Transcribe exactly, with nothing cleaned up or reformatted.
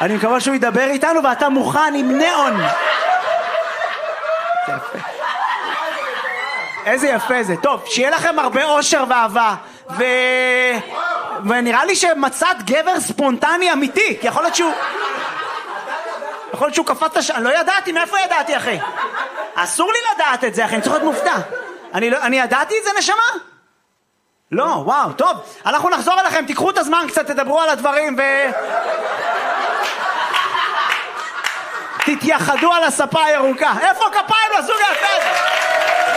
אני מקווה שהוא ידבר איתנו ואתה מוכן עם נאון. איזה יפה זה. טוב, שיהיה לכם הרבה אושר ואהבה. ו... ונראה לי שמצאת גבר ספונטני אמיתי, כי יכול להיות שהוא... יכול להיות שהוא קפץ לש... אני לא ידעתי, מאיפה ידעתי, אחי? אסור לי לדעת את זה, אחי, אני צריך להיות מופתע. אני, לא... אני ידעתי את זה, נשמה? לא, וואו, טוב. אנחנו נחזור אליכם, תיקחו את הזמן קצת, תדברו על הדברים ו... תתייחדו על הספה הירוקה. איפה כפיים לזוג היפה?